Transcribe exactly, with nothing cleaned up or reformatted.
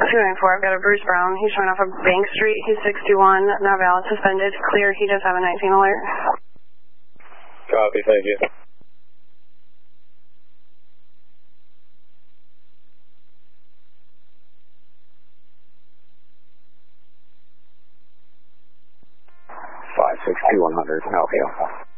two nine four, I've got a Bruce Brown. He's showing off of Bank Street. He's sixty-one, not valid, suspended, clear. He does have a nineteen alert. Copy, thank you. five six two one hundred, Alpha.